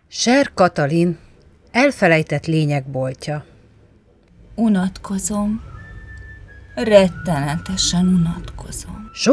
Ser Katalin, elfelejtett lények boltja. Unatkozom. Rettenetesen unatkozom.